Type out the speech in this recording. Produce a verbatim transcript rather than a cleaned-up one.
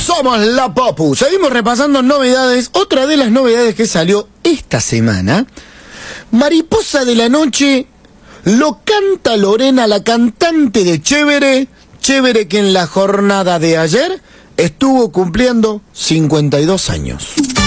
Somos la Popu. Seguimos repasando novedades. Otra de las novedades que salió esta semana: Mariposa de la Noche lo canta Lorena, la cantante de Chévere. Chévere que en la jornada de ayer estuvo cumpliendo cincuenta y dos años.